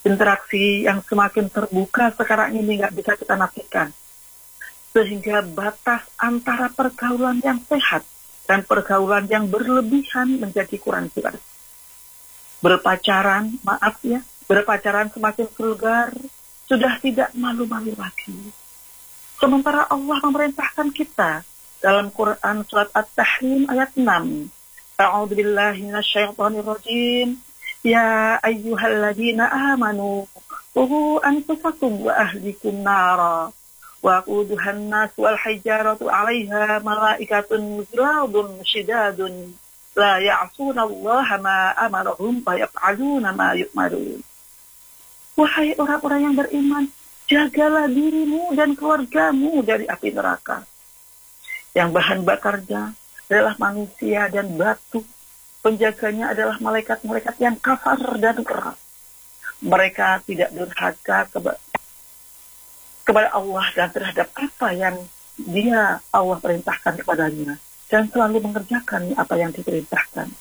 Interaksi yang semakin terbuka sekarang ini nggak bisa kita nafikan. Sehingga batas antara pergaulan yang sehat dan pergaulan yang berlebihan menjadi kurang jelas. Berpacaran semakin vulgar, sudah tidak malu-malu lagi. Sementara Allah memerintahkan kita dalam Quran surat At-Tahrim ayat 6. A'udzubillahi minasyaitonirrajim. Ya ayyuhalladzina amanu qu anfusakum wa ahlikum nara wa quduhan nas wal hijaratu 'alaiha malaikatun ghiladun syidadun la ya'sunallaha ma amarahum wa yaf'aluna ma yu'marun. Wahai orang-orang yang beriman, jagalah dirimu dan keluargamu dari api neraka. Yang bahan bakarnya adalah manusia dan batu. Penjaganya adalah malaikat-malaikat yang kasar dan keras. Mereka tidak durhaka kepada Allah dan terhadap apa yang Allah perintahkan kepadanya. Dan selalu mengerjakan apa yang diperintahkan.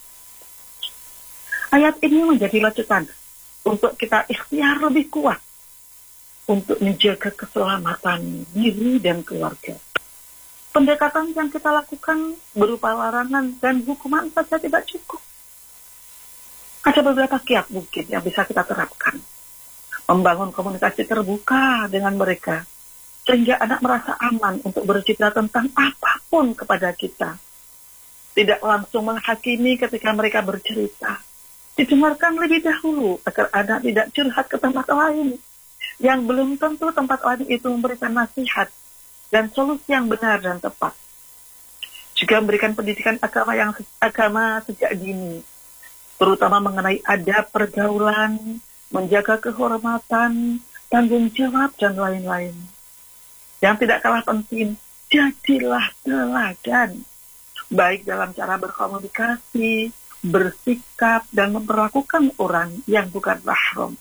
Ayat ini menjadi lanjutan untuk kita ikhtiar lebih kuat untuk menjaga keselamatan diri dan keluarga. Pendekatan yang kita lakukan berupa larangan dan hukuman saja tidak cukup. Ada beberapa kiat mungkin yang bisa kita terapkan. Membangun komunikasi terbuka dengan mereka, sehingga anak merasa aman untuk bercerita tentang apapun kepada kita. Tidak langsung menghakimi ketika mereka bercerita. Didengarkan lebih dahulu agar anak tidak curhat ke tempat lain, yang belum tentu tempat lain itu memberikan nasihat dan solusi yang benar dan tepat. Juga memberikan pendidikan agama sejak dini, terutama mengenai adab pergaulan, menjaga kehormatan, tanggung jawab, dan lain-lain. Yang tidak kalah penting, jadilah teladan, baik dalam cara berkomunikasi, bersikap, dan memperlakukan orang yang bukan mahram.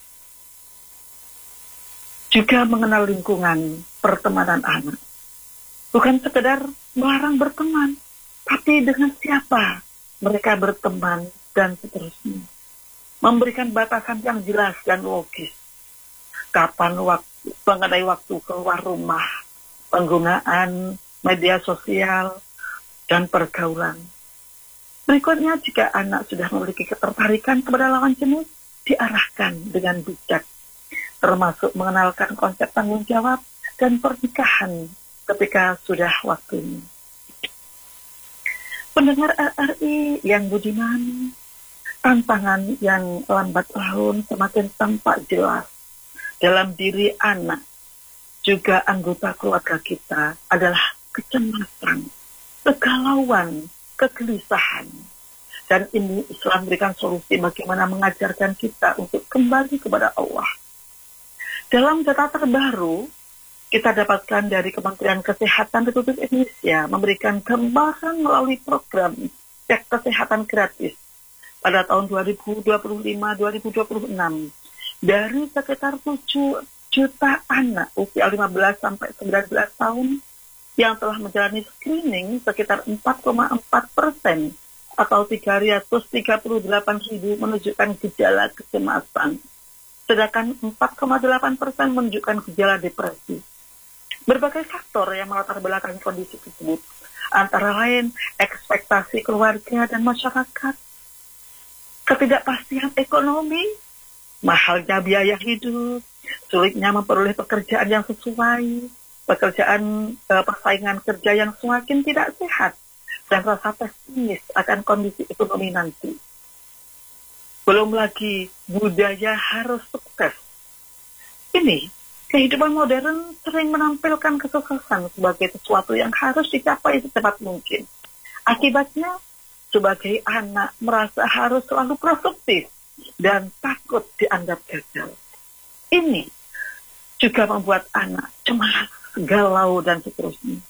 Juga mengenal lingkungan pertemanan anak. Bukan sekedar melarang berteman, tapi dengan siapa mereka berteman dan seterusnya. Memberikan batasan yang jelas dan logis. Kapan mengenai waktu keluar rumah, penggunaan media sosial, dan pergaulan. Berikutnya, jika anak sudah memiliki ketertarikan kepada lawan jenis, diarahkan dengan bijak, termasuk mengenalkan konsep tanggung jawab dan pernikahan ketika sudah waktunya. Pendengar RRI yang budiman, tantangan yang lambat laun semakin tampak jelas dalam diri anak, juga anggota keluarga kita adalah kecemasan, kegalauan, kegelisahan. Dan ini Islam berikan solusi bagaimana mengajarkan kita untuk kembali kepada Allah. Dalam data terbaru, kita dapatkan dari Kementerian Kesehatan Republik Indonesia memberikan gambaran melalui program cek kesehatan gratis pada tahun 2025-2026 dari sekitar 7 juta anak usia 15 sampai 19 tahun yang telah menjalani screening sekitar 4,4% atau 338.000 menunjukkan gejala kecemasan, sedangkan 4,8% menunjukkan gejala depresi. Berbagai faktor yang melatar belakangi kondisi tersebut, antara lain ekspektasi keluarga dan masyarakat, ketidakpastian ekonomi, mahalnya biaya hidup, sulitnya memperoleh pekerjaan yang sesuai, persaingan kerja yang semakin tidak sehat, dan rasa pesimis akan kondisi ekonomi nanti. Belum lagi budaya harus sukses. Ini kehidupan modern sering menampilkan kesuksesan sebagai sesuatu yang harus dicapai secepat mungkin. Akibatnya, sebagai anak merasa harus selalu produktif dan takut dianggap gagal. Ini juga membuat anak cemas, galau, dan seterusnya.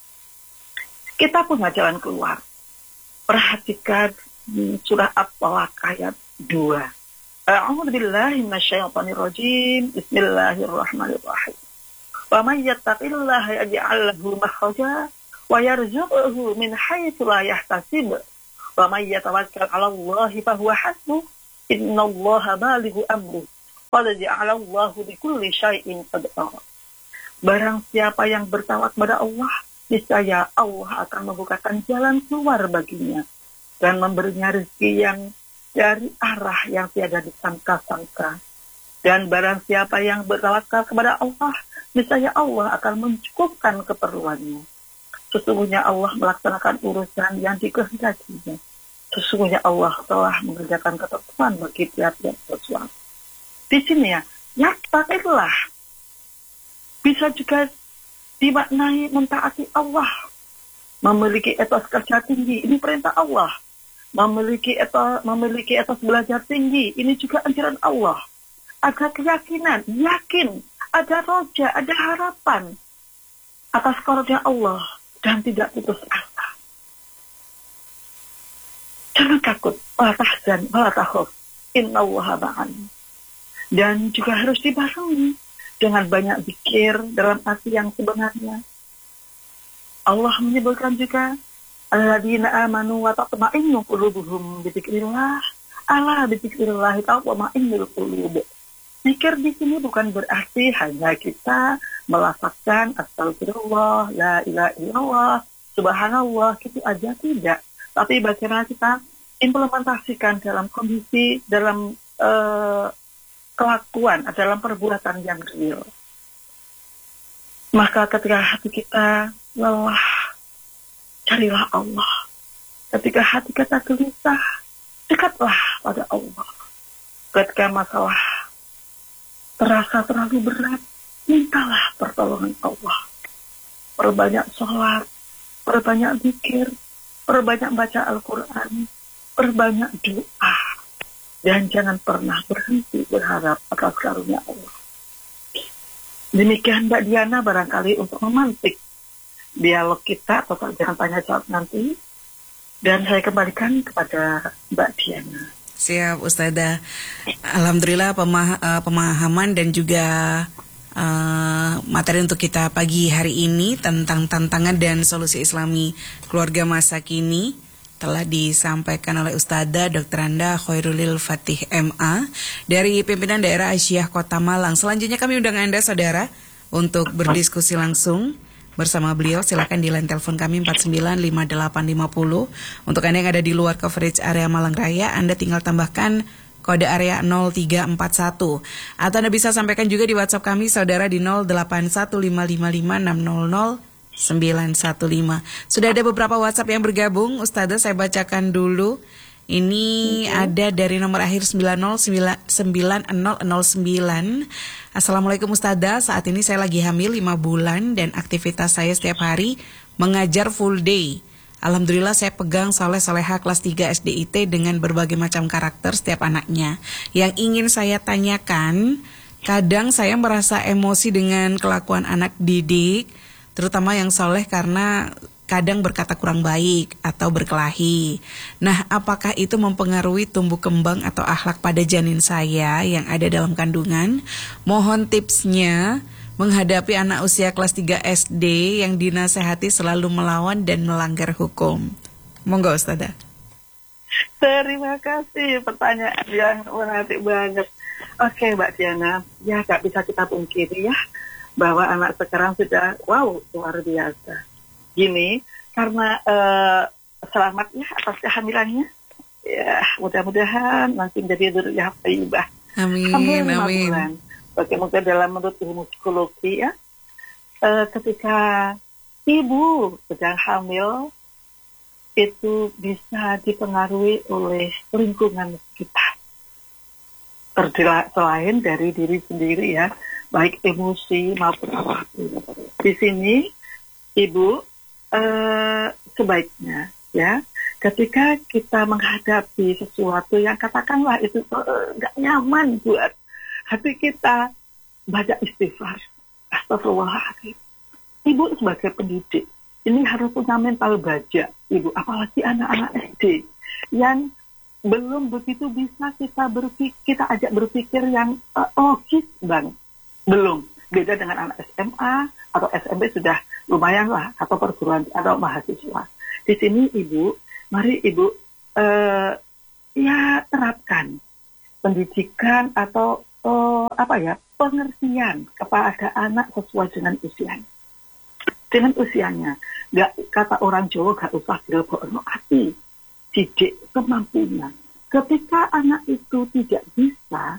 Kita punya jalan keluar. Perhatikan surah At-Talaq ayat 2. A'udzubillahi minasyaitonirrajim. Bismillahirrahmanirrahim. Wa may yattaqillaha yaj'al lahu makhraja wa yarzuqhu min haitsu la yahtasib. Wa may yatawakkal 'ala Allahi fa huwa hasbuh. Innallaha balighu amrihi Qad ja'alallahu likulli syai'in qadara. Barang siapa yang bertawakal kepada Allah, niscaya Allah akan membukakan jalan keluar baginya dan memberinya rezeki yang dari arah yang tiada disangka-sangka. Dan barang siapa yang bertawakal kepada Allah, niscaya Allah akan mencukupkan keperluannya. Sesungguhnya Allah melaksanakan urusan yang dikehendakinya. Sesungguhnya Allah telah mengerjakan ketentuan bagi tiap-tiap sesuatu. Di sini ya, yattaqillah bisa juga dimaknai mentaati Allah, memiliki etos kerja tinggi, ini perintah Allah. Memiliki etos belajar tinggi, ini juga anjuran Allah. Ada keyakinan, yakin, ada roja, ada harapan atas karunia Allah dan tidak putus asa. Jangan takut, wala tahzan, wala takhaf, innallaha ma'ana. Dan juga harus dibarengi dengan banyak zikir dalam arti yang sebenarnya. Allah menyebutkan juga alladzina amanu wa tatma'innu qulubuhum bi dzikrillah. Ala bi dzikrillah tatma'innul qulub. Zikir di sini bukan berarti hanya kita melafazkan astagfirullah, la ilaha illallah, subhanallah, gitu aja, tidak. Tapi bagaimana kita implementasikan dalam kondisi, dalam kelakuan, dalam perbuatan yang real. Maka ketika hati kita lelah, carilah Allah. Ketika hati kita gelisah, dekatlah pada Allah. Ketika masalah terasa terlalu berat, mintalah pertolongan Allah. Perbanyak sholat, perbanyak zikir, perbanyak baca Al-Quran, perbanyak doa. Dan jangan pernah berhenti berharap atas karunia Allah. Demikian Mbak Diana barangkali untuk memantik dialog kita atau jangan tanya jawab nanti. Dan saya kembalikan kepada Mbak Diana. Siap Ustazah. Alhamdulillah pemahaman dan juga materi untuk kita pagi hari ini tentang tantangan dan solusi Islami keluarga masa kini telah disampaikan oleh Ustazah Dr. Anda Khairulil Fatih MA dari Pimpinan Daerah Aisyah Kota Malang. Selanjutnya kami undang Anda saudara untuk berdiskusi langsung bersama beliau. Silakan di line telepon kami 495850. Untuk Anda yang ada di luar coverage area Malang Raya, Anda tinggal tambahkan kode area 0341. Atau Anda bisa sampaikan juga di WhatsApp kami saudara di 081555600915. Sudah ada beberapa WhatsApp yang bergabung. Ustazah, saya bacakan dulu. Ini ada dari nomor akhir 909009. Assalamualaikum Ustazah, saat ini saya lagi hamil 5 bulan dan aktivitas saya setiap hari mengajar full day. Alhamdulillah saya pegang soleh-soleha kelas 3 SDIT dengan berbagai macam karakter setiap anaknya. Yang ingin saya tanyakan, kadang saya merasa emosi dengan kelakuan anak didik, terutama yang soleh karena kadang berkata kurang baik atau berkelahi. Nah, apakah itu mempengaruhi tumbuh kembang atau akhlak pada janin saya yang ada dalam kandungan? Mohon tipsnya menghadapi anak usia kelas 3 SD yang dinasehati selalu melawan dan melanggar hukum. Monggo Ustazah. Terima kasih, pertanyaan yang menarik banget. Oke Mbak Diana, ya gak bisa kita pungkiri ya bahwa anak sekarang sudah luar biasa. Gini, karena selamat ya atas kehamilannya. Ya, mudah-mudahan nanti menjadi dzurriyyah thayyibah. Amin, amin. Bagaimana dalam menurut ilmu psikologi ya, ketika ibu sedang hamil itu bisa dipengaruhi oleh lingkungan sekitar. Selain dari diri sendiri ya, baik emosi maupun apapun. Di sini ibu sebaiknya ya, ketika kita menghadapi sesuatu yang katakanlah itu nggak nyaman buat hati kita, baca istighfar, astagfirullahaladzim. Ibu sebagai pendidik ini harus punya mental baja, ibu, apalagi anak-anak SD yang belum begitu bisa kita ajak berpikir yang logis bang, belum. Beda dengan anak SMA atau SMP sudah lumayan lah, atau perguruan atau mahasiswa. Di sini ibu, mari ibu ya terapkan pendidikan atau pengertian kepada anak sesuai dengan usianya. Dengan usianya, nggak kata orang Jawa nggak usah direbokno ati, didik kemampuan. Ketika anak itu tidak bisa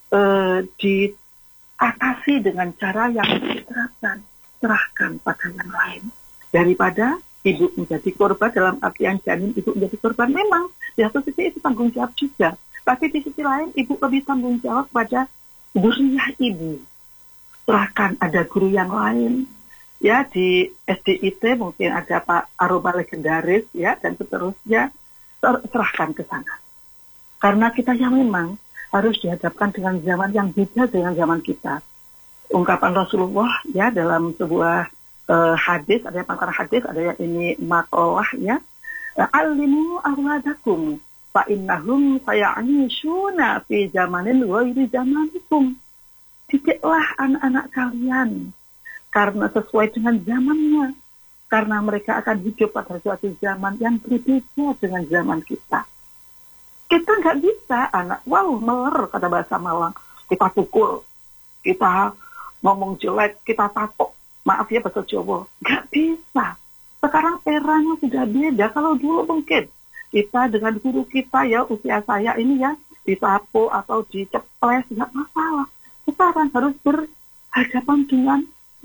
diatasi dengan cara yang diterapkan, serahkan pada yang lain. Daripada ibu menjadi korban, dalam artian janin ibu menjadi korban, memang di satu sisi itu tanggung jawab juga. Tapi di sisi lain ibu lebih tanggung jawab pada zuriat ibu. Serahkan, ada guru yang lain. Ya, di SDIT mungkin ada Pak Aroma legendaris, ya, dan seterusnya, serahkan ke sana. Karena kita yang memang harus dihadapkan dengan zaman yang beda dengan zaman kita. Ungkapan Rasulullah, ya, dalam sebuah hadis, ada yang pakar hadis, ada yang ini makalah, ya, alimu awladakum fa innahum saya'ishuna fi zamanin ghairi zamanikum. Didiklah anak-anak kalian karena sesuai dengan zamannya, karena mereka akan hidup pada suatu zaman yang berbeda dengan zaman kita. Kita nggak bisa anak, meler kata bahasa Malang, kita pukul, kita ngomong jelek, kita tapok, maaf ya bahasa Jawa, nggak bisa. Sekarang eranya sudah beda. Kalau dulu mungkin kita dengan guru kita, ya, usia saya ini, ya, disapu atau diceples, nggak masalah. Sekarang harus berhadapan dengan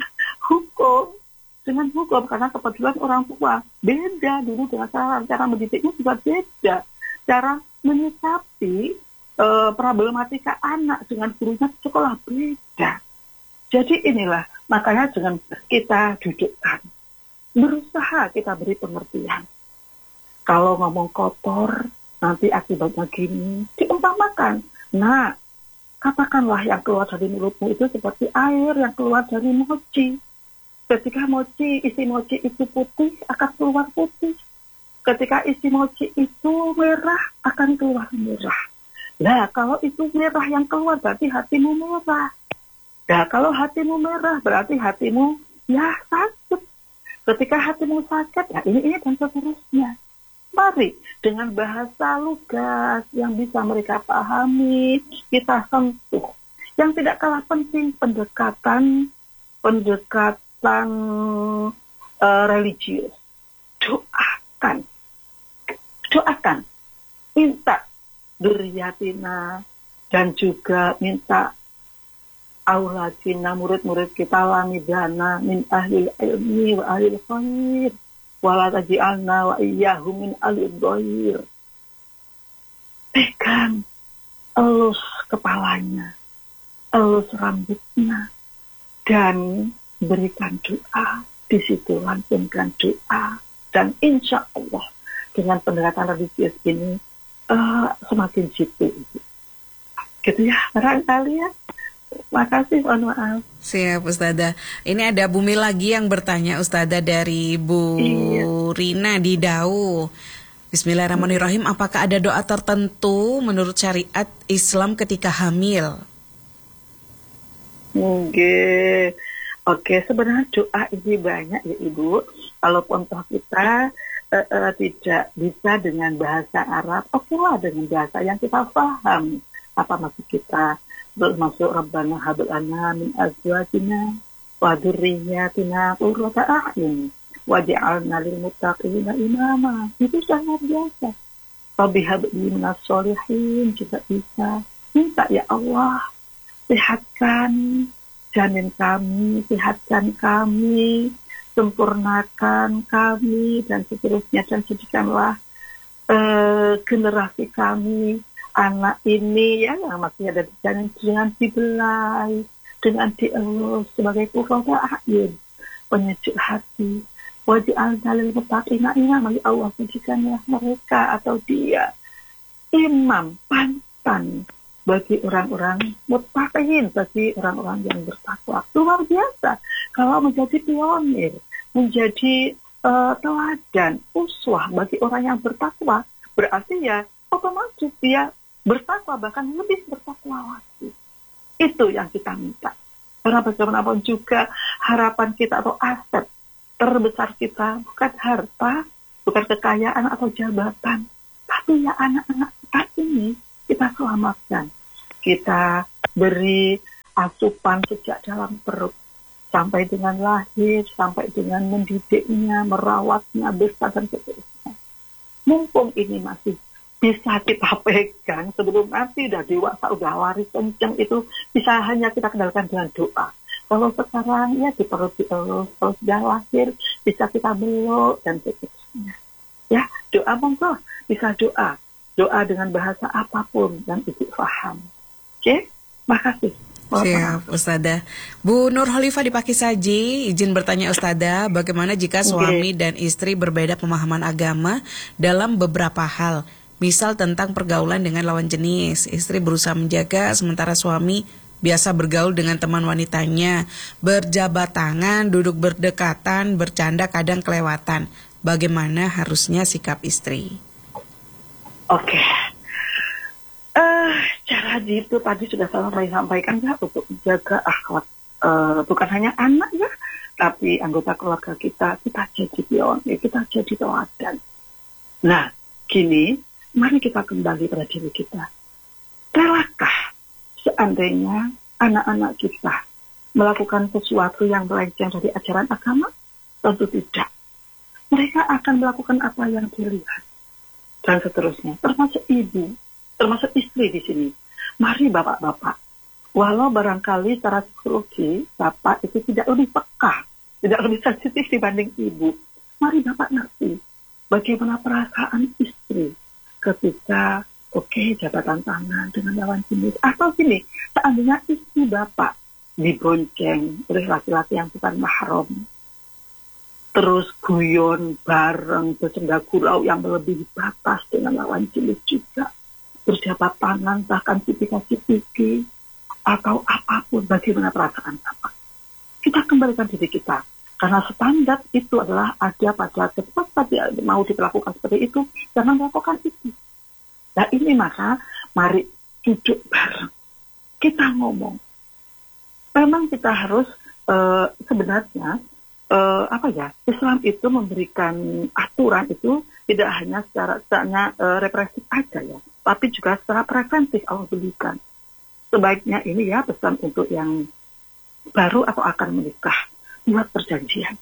hukum, karena kepedulian orang tua beda dulu dengan cara mendidiknya juga beda, cara menyikapi problematika anak dengan gurunya di sekolah beda. Jadi inilah makanya dengan kita dudukkan, berusaha kita beri pengertian. Kalau ngomong kotor nanti akibatnya gini, diumpamakan. Nah, katakanlah yang keluar dari mulutmu itu seperti air yang keluar dari mochi. Ketika isi mochi itu putih, akan keluar putih. Ketika isi mochi itu merah, akan keluar merah. Nah, kalau itu merah yang keluar, berarti hatimu merah. Nah, kalau hatimu merah, berarti hatimu, ya, sakit. Ketika hatimu sakit, ya ini dan seterusnya. Mari, dengan bahasa lugas yang bisa mereka pahami, kita sentuh. Yang tidak kalah penting, pendekatan religius. Doakan, minta duriyatina, dan juga minta auladina, murid-murid kita, lamidana min ahlil ilmi wa ahlil khair, wala taji'alna wa iyyahum min ahlil dhair. Pegang, elus kepalanya, elus rambutnya, dan berikan doa. Di situ lantunkan doa, dan insya Allah dengan pendekatan religius ini semakin jitu. Gitu ya, barangkali ya. Makasih, mohon maaf. Siap, Ustazah. Ini ada Bumi lagi yang bertanya, Ustazah, dari Bu Rina di Dau. Bismillahirrahmanirrahim. Apakah ada doa tertentu menurut syariat Islam ketika hamil? Oke, sebenarnya doa ini banyak ya Ibu. Walaupun toh kita tidak bisa dengan bahasa Arab, okelah dengan bahasa yang kita paham. Apa maksud kita? Bermaksud Rabbana hab lana min azwajina wa dzurriyyatina qurrata a'yun waj'alna lil muttaqina imama. Itu sangat biasa. Rabbi hab li minas sholihin juga bisa. Minta ya Allah, sehatkan janin kami, sehatkan kami, sempurnakan kami, dan seterusnya, dan jadikanlah generasi kami, anak ini, ya, yang maksudnya ada di janin, dengan dibelai, dengan dielus sebagai qurrata a'yun, penyejuk hati. Waj'alna lil muttaqina imama, Allah jadikanlah mereka atau dia imam, panutan bagi orang-orang muttaqin, bagi orang-orang yang bertakwa. Luar biasa kalau menjadi pionir, menjadi teladan, uswah bagi orang yang bertakwa, berarti ya otomatis dia bertakwa, bahkan lebih bertakwa lagi. Itu yang kita minta. Karena bagaimanapun juga harapan kita atau aset terbesar kita bukan harta, bukan kekayaan atau jabatan, tapi ya anak-anak kita ini kita selamatkan. kita beri asupan sejak dalam perut, sampai dengan lahir, sampai dengan mendidiknya, merawatnya, besar dan seterusnya. Mumpung ini masih bisa kita pegang sebelum nanti udah dewasa, udah lari kencang, itu bisa hanya kita kendalikan dengan doa. Kalau sekarang ya di perut dielus, kalau sudah lahir bisa kita beluk dan seterusnya. Ya, doa monggo, bisa doa dengan bahasa apapun dan ibu paham. Oke, makasih. Siap, Ustazah. Bu Nur Khalifah di Pakisaji, izin bertanya Ustazah, bagaimana jika suami dan istri berbeda pemahaman agama dalam beberapa hal? Misal tentang pergaulan dengan lawan jenis, istri berusaha menjaga sementara suami biasa bergaul dengan teman wanitanya, berjabat tangan, duduk berdekatan, bercanda kadang kelewatan. Bagaimana harusnya sikap istri? Oke. Cara itu tadi sudah saya sampaikan ya, untuk menjaga akhlak bukan hanya anak ya, tapi anggota keluarga kita jadi pionir, kita jadi teladan. Nah, gini, mari kita kembali pada diri kita. Relakah seandainya anak-anak kita melakukan sesuatu yang melenceng dari ajaran agama? Tentu tidak. Mereka akan melakukan apa yang dilihat dan seterusnya. Termasuk ibu, termasuk istri di sini. Mari bapak-bapak, walau barangkali secara psikologi bapak itu tidak lebih peka, tidak lebih sensitif dibanding ibu, mari bapak ngerti bagaimana perasaan istri ketika jabatan tangan dengan lawan jenis. Atau gini, seandainya istri bapak dibonceng oleh laki-laki yang bukan mahram, terus guyon bareng, bercanda gurau yang melebihi batas dengan lawan jenis juga, berjabat tangan, bahkan cipika-cipiki, atau apapun, bagaimana perasaan bapak? Kita kembalikan diri kita, karena standar itu adalah ada pada ketika dia mau diperlakukan seperti itu, jangan melakukan itu. Nah ini maka, mari duduk bareng, kita ngomong. Memang kita harus sebenarnya Islam itu memberikan aturan itu tidak hanya secara represif aja ya, tapi juga secara preventif Allah berikan. Sebaiknya ini ya pesan untuk yang baru atau akan menikah, buat perjanjian.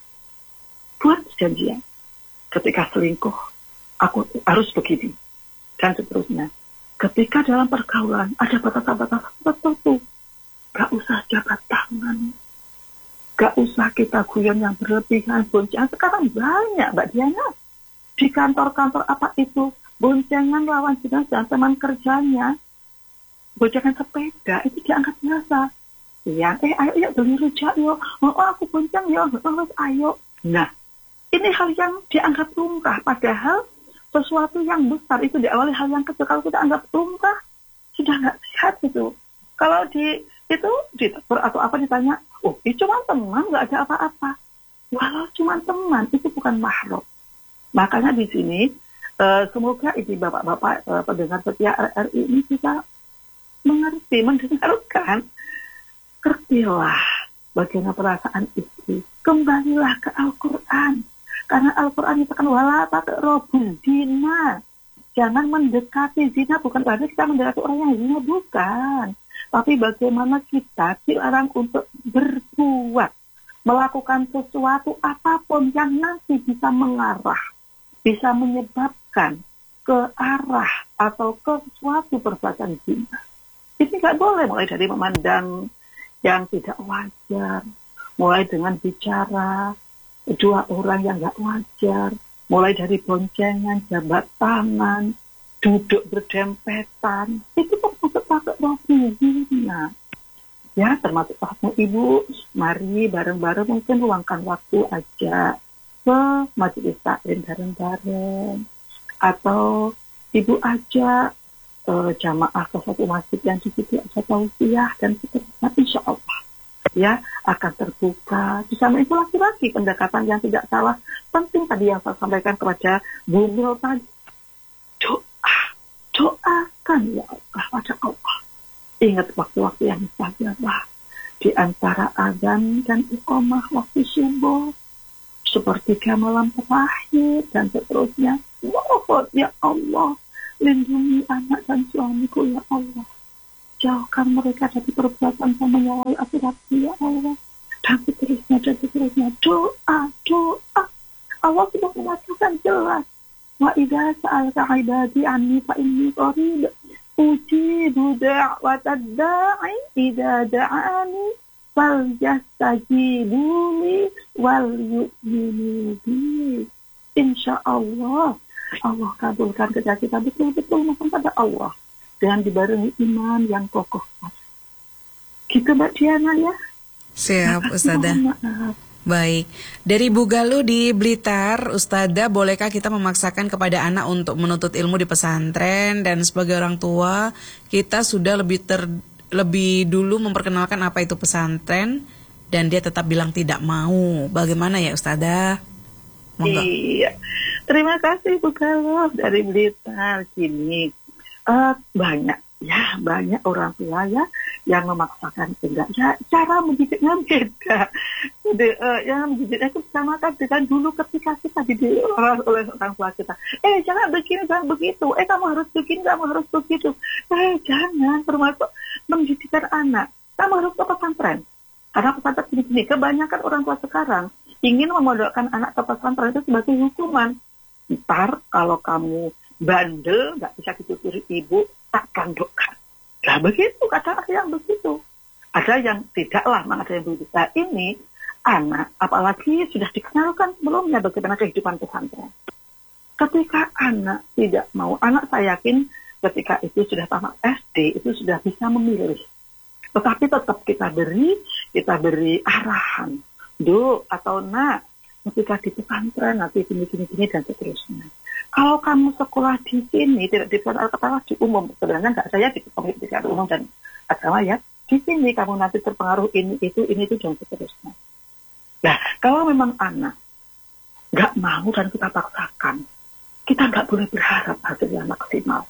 Ketika selingkuh, aku harus begini dan seterusnya. Ketika dalam pergaulan ada batasan-batasan tertentu, gak usah jabat tangan. Gak usah kita guyon yang berlebihan, boncengan. Sekarang banyak, Mbak Diana. Di kantor-kantor apa itu, boncengan lawan jenis dan teman kerjanya. Boncengan sepeda, itu dianggap biasa. Ya, ayo beli rujak yuk. Oh, aku bonceng yuk, ayo. Nah, ini hal yang dianggap lumrah. Padahal sesuatu yang besar itu diawali hal yang kecil. Kalau kita anggap lumrah, sudah gak sehat itu. Kalau ditegur atau apa ditanya, itu cuma teman, nggak ada apa-apa. Walau cuma teman, itu bukan mahram. Makanya di sini, semoga ini bapak-bapak pendengar setia RRI ini bisa mendengarkan. Kertilah bagaimana perasaan istri. Kembalilah ke Al-Quran. Karena Al-Quran itu kan wala taqrabuz zina. Jangan mendekati zina, bukan berarti kita mendekati orang yang zina, bukan. Tapi bagaimana kita dilarang untuk berbuat, melakukan sesuatu apapun yang nanti bisa mengarah, bisa menyebabkan ke arah atau ke suatu perbuatan zina. Ini nggak boleh, mulai dari memandang yang tidak wajar, mulai dengan bicara dua orang yang nggak wajar, mulai dari boncengan, jabat tangan, duduk berdempetan, itu termasuk zina. Ya, termasuk kamu ibu, mari bareng-bareng mungkin luangkan waktu aja ke majelis taklim bareng-bareng, atau ibu aja jamaah ke satu masjid yang di situ ada tausiah dan seterusnya, insya Allah ya akan terbuka. Di sana itu laki-laki pendekatan yang tidak salah. Penting tadi yang saya sampaikan kepada Bu Mil tadi, doakan ya Allah pada Allah. Ingat waktu-waktu yang mustajabah di antara azan dan iqamah waktu subuh, sepertiga malam terakhir dan seterusnya. Mohon ya Allah, lindungi anak dan suamiku ya Allah. jauhkan mereka dari perbuatan yang menyalahi aturan ya Allah. Dan seterusnya. Doa. Allah sudah mengatakan jelas. Wa idza sa'alaka ibadi anni fa inni qarib ujibu da'watad da'i idza da'ani fal yastajibuni wal yu'minu bi. Insyaallah Allah kabulkan kerja kita betul-betul mohon pada Allah dengan dibarengi iman yang kokoh. Gitu Mbak Diana ya. Siap Ustazah. Baik, dari Bu Galuh di Blitar, Ustazah, bolehkah kita memaksakan kepada anak untuk menuntut ilmu di pesantren, dan sebagai orang tua kita sudah lebih dulu memperkenalkan apa itu pesantren dan dia tetap bilang tidak mau. Bagaimana ya Ustazah? Monggo. Iya. Terima kasih Bu Galuh dari Blitar. Gini, banyak orang tua ya yang memaksakan enggak. Ya, cara mendidiknya beda. Yang mendidiknya itu sama kan dengan dulu ketika kita dididik oleh orang tua kita. Jangan begini, jangan begitu. Kamu harus begini, kamu harus begitu. Jangan, termasuk mendidikkan anak. Kamu harus ke pesantren. Karena pesantren gini, kebanyakan orang tua sekarang ingin memondokkan anak ke pesantren itu sebagai hukuman. Ntar kalau kamu bandel, nggak bisa dituturi ibu, tak tandukkan. Nah begitu, kadang ada yang begitu. Ada yang tidaklah, ada yang begitu. Nah ini anak, apalagi sudah dikenalkan sebelumnya bagaimana kehidupan pesantren. Ketika anak tidak mau, anak saya yakin ketika itu sudah tamat SD, itu sudah bisa memilih. Tetapi tetap kita beri arahan. Do atau nak, ketika di pesantren nanti gini dan seterusnya. Kalau kamu sekolah di sini, tidak di pesantren, di umum, sebenarnya nggak saya di pendidikan umum dan agama ya, di sini kamu nanti terpengaruh ini itu dan seterusnya. Nah, kalau memang anak nggak mau dan kita paksakan, kita nggak boleh berharap hasilnya maksimal.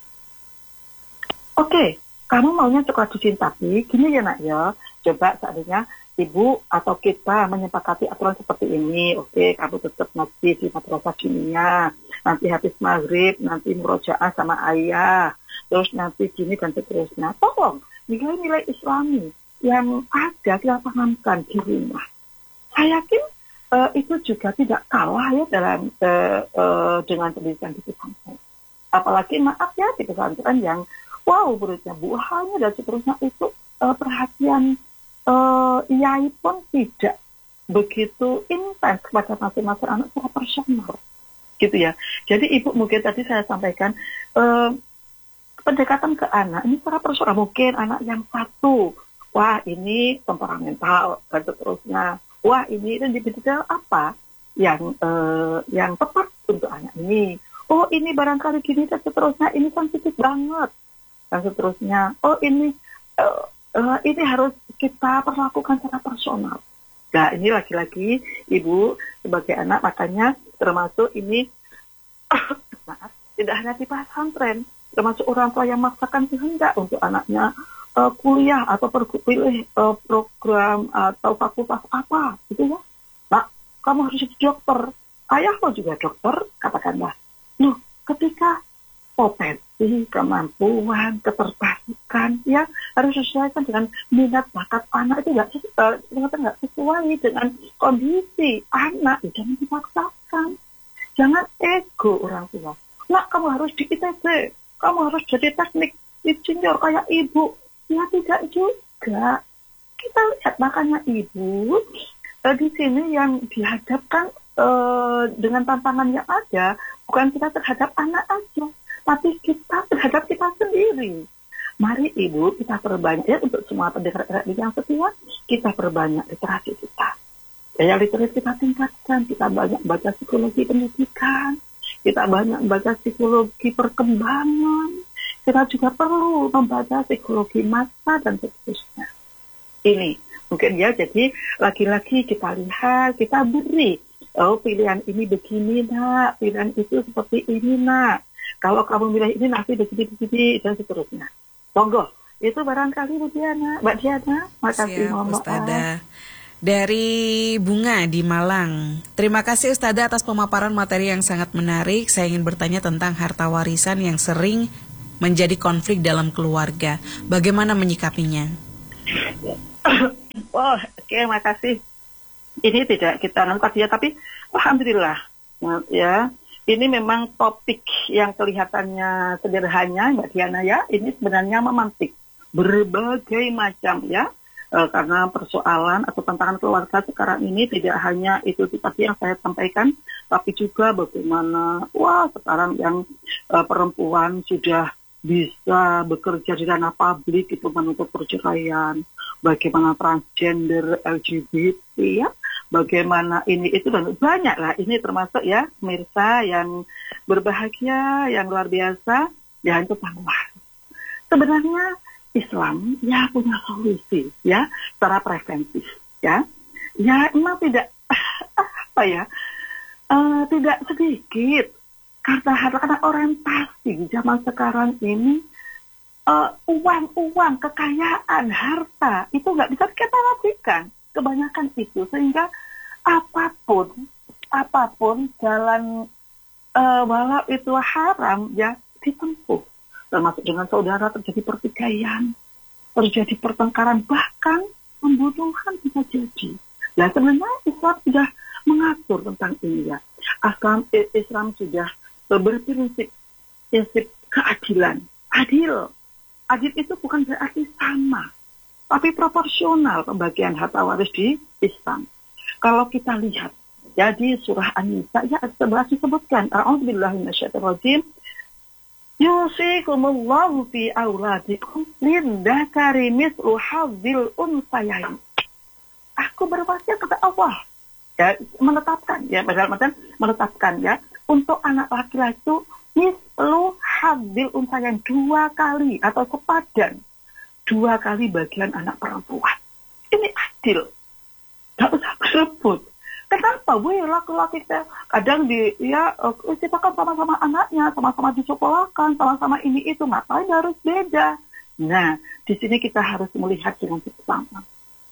Oke, kamu maunya sekolah di sini, tapi gini ya nak ya, coba seandainya ibu atau kita menyepakati aturan seperti ini. Oke, kamu tetap ngaji di madrasah dinia, nanti habis maghrib, nanti murojaah sama ayah, terus nanti gini dan seterusnya. Tolong, nilai-nilai Islami yang ada kita tanamkan di rumah. Saya yakin itu juga tidak kalah ya dalam dengan pendidikan di pesantren. Apalagi maaf ya di pesantren yang muridnya buahnya dan seterusnya itu perhatian Iyai pun tidak begitu intens kepada masing-masing anak secara personal, gitu ya. Jadi ibu mungkin tadi saya sampaikan pendekatan ke anak ini secara personal. Mungkin anak yang satu, wah ini temperamental dan seterusnya. Wah ini individual apa yang tepat untuk anak ini. Oh ini barangkali gini dan seterusnya. Ini sensitif banget dan seterusnya. Oh ini harus kita perlakukan secara personal. Nah ini lagi-lagi ibu sebagai anak makanya termasuk ini tidak hanya di pesantren, termasuk orang tua yang memaksakan kehendak untuk anaknya kuliah atau pilih program atau fakultas apa gitu ya. Nah kamu harus jadi dokter, ayahmu juga dokter katakanlah. Loh ketika potensi, kemampuan, ketertarikan ya harus disesuaikan dengan minat bakat anak. Itu nggak sesuai dengan kondisi anak, jangan dipaksakan. Jangan ego orang tua. Nah kamu harus di ITB, kamu harus jadi teknik insinyur kayak ibu. Ya tidak juga. Kita lihat makanya ibu di sini yang dihadapkan dengan tantangan yang ada bukan kita terhadap anak aja, tapi kita terhadap kita sendiri. Mari ibu kita perbanyak untuk semua pendengar yang setia, kita perbanyak literasi kita. Daya literasi kita tingkatkan, kita banyak baca psikologi pendidikan, kita banyak baca psikologi perkembangan, kita juga perlu membaca psikologi masa dan seterusnya. Ini mungkin ya, jadi lagi-lagi kita lihat, kita beri, pilihan ini begini nak, pilihan itu seperti ini nak. Kalau kamu milih ini nanti begini dan seterusnya. Monggo, itu barangkali Mbak Diana. Makasih Ustazah. Dari Bunga di Malang. Terima kasih Ustazah atas pemaparan materi yang sangat menarik. Saya ingin bertanya tentang harta warisan yang sering menjadi konflik dalam keluarga. Bagaimana menyikapinya? Oh, oke, makasih. Ini tidak kita angkat ya, tapi alhamdulillah ya. Ini memang topik yang kelihatannya sederhana, Mbak Diana ya. Ini sebenarnya memantik berbagai macam ya. Karena persoalan atau tantangan keluarga sekarang ini tidak hanya itu tadi yang saya sampaikan, tapi juga bagaimana sekarang yang perempuan sudah bisa bekerja di ranah publik itu menuntut perceraian, bagaimana transgender, LGBT ya, bagaimana ini itu dan banyak lah, ini termasuk ya pemirsa yang berbahagia, yang luar biasa, ya itu tambah. Sebenarnya Islam ya punya solusi ya secara preventif ya memang tidak tidak sedikit karena orientasi zaman sekarang ini uang kekayaan harta itu nggak bisa kita lakukan kebanyakan itu sehingga apapun jalan walau itu haram ya ditempuh. Termasuk dengan saudara terjadi pertikaian, terjadi pertengkaran, bahkan pembunuhan bisa jadi. Nah sebenarnya Islam sudah mengatur tentang ini ya. Islam sudah berprinsip keadilan. Adil itu bukan berarti sama, tapi proporsional pembagian harta waris di Islam. Kalau kita lihat, jadi surah An-Nisa ya 11 disebutkan, A'udzubillahi minasyaitonirrajim. Yusikumullahu fi auladikum lidzakari mithlu hadzil unsayain. Aku berwasiat kepada Allah ya menetapkan ya untuk anak laki-laki itu mithlu hadzil unsayain 2 kali atau sepadan 2 kali bagian anak perempuan. Ini adil. Enggak usah berebut. Kenapa laki-laki kita kadang kita kan sama-sama anaknya, sama-sama disekolahkan, sama-sama ini itu, ngapain harus beda? Nah, di sini kita harus melihat dengan seksama.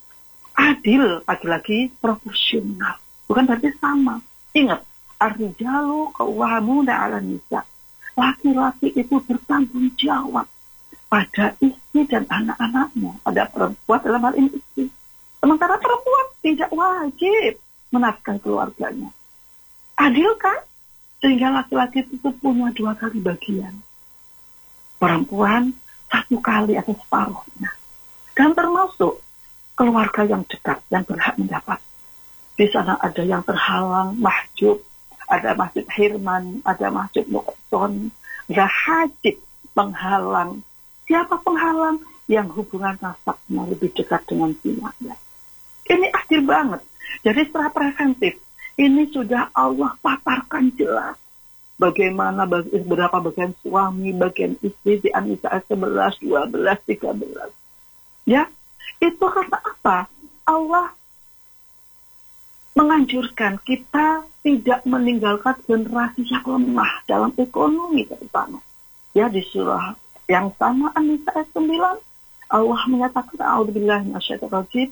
Adil, lagi-lagi proporsional, bukan berarti sama. Ingat, ar-rijalu qawwamuna 'alan nisa. Laki-laki itu bertanggung jawab pada istri dan anak-anaknya, pada perempuan dalam hal ini istri. Sementara perempuan tidak wajib menafkahi keluarganya. Adil kan? Sehingga laki-laki itu punya 2 kali bagian. Perempuan 1 kali atau separuhnya. Dan termasuk keluarga yang dekat yang berhak mendapat. Di sana ada yang terhalang, mahjub, ada masjid Hirman, ada masjid Nuqson, ada hajib penghalang. Siapa penghalang? Yang hubungan nasabnya lebih dekat dengan siapnya. Ini adil banget. Jadi secara preventif, ini sudah Allah paparkan jelas. Bagaimana berapa bagian suami, bagian istri di An-Nisa 11, 12, 13. Ya, itu karena apa? Allah menganjurkan kita tidak meninggalkan generasi yang lemah dalam ekonomi terutama. Ya, di surah yang sama An-Nisa 9, Allah menyatakan, A'udzubillahi minasyaitonirrajim.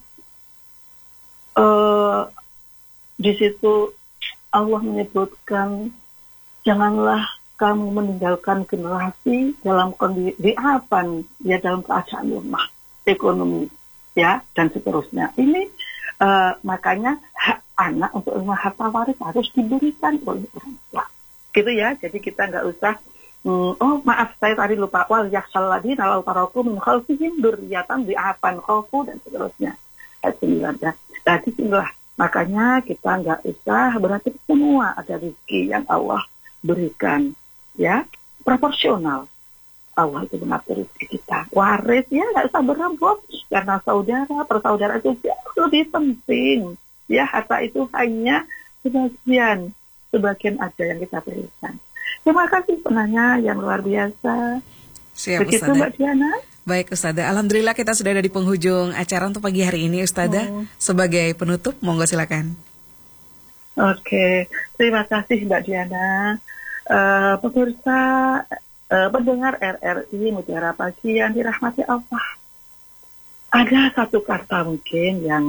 Di situ Allah menyebutkan janganlah kamu meninggalkan generasi dalam kondisi dalam keadaan lemah ekonomi ya dan seterusnya. Ini makanya hak anak untuk harta waris harus diberikan oleh orang tua. Gitu ya. Jadi kita nggak usah maaf saya tadi lupa wal yakhshal ladina law taraku min khalfihim dzurriyyatan dhi'afan khafu dan seterusnya. Ya. Jadi inilah makanya kita nggak usah berarti semua ada rezeki yang Allah berikan ya proporsional. Allah itu mengatur rezeki kita waris ya nggak usah berebut karena persaudaraan itu lebih penting ya harta itu hanya sebagian ada yang kita berikan. Terima kasih penanya yang luar biasa. Siap, begitu Ustazah. Mbak Diana. Baik Ustazah, alhamdulillah kita sudah ada di penghujung acara untuk pagi hari ini Ustazah. Sebagai penutup, monggo silakan. Oke, terima kasih Mbak Diana. Pemirsa pendengar RRI Mutiara Pagi yang dirahmati Allah. Ada satu kata mungkin yang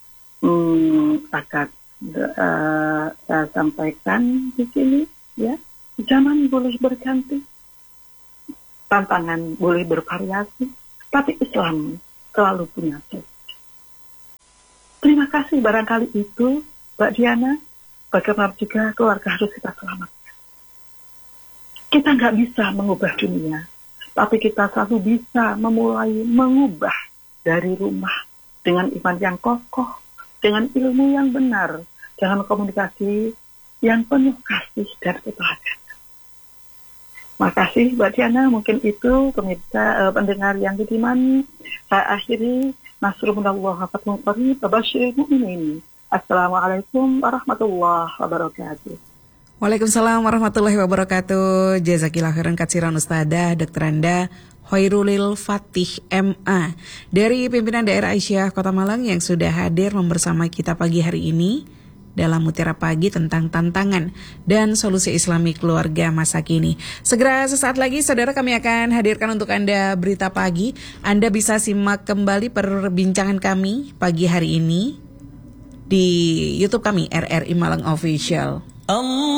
akan saya sampaikan di sini ya. Zaman boleh berganti. Tantangan boleh bervariasi, tapi Islam selalu punya solusi. Terima kasih, barangkali itu, Mbak Diana. Bagaimana juga keluarga harus kita selamatkan. Kita nggak bisa mengubah dunia, tapi kita selalu bisa memulai mengubah dari rumah dengan iman yang kokoh, dengan ilmu yang benar, dengan komunikasi yang penuh kasih dan keteladanan. Makasih Mbak Diana, mungkin itu pemirsa pendengar yang budiman. Saya akhiri, nasrullah wa fathun qarib wa basyiril mu'minin. Assalamualaikum warahmatullahi wabarakatuh. Waalaikumsalam warahmatullahi wabarakatuh. Jazakillah khairan katsiran Ustadzah Dr. Anda Hoirulil Fatih MA dari pimpinan daerah Aisyah Kota Malang yang sudah hadir membersama kita pagi hari ini dalam Mutiara Pagi tentang tantangan dan solusi Islami keluarga masa kini. Segera sesaat lagi saudara kami akan hadirkan untuk Anda berita pagi. Anda bisa simak kembali perbincangan kami pagi hari ini di YouTube kami RRI Malang Official.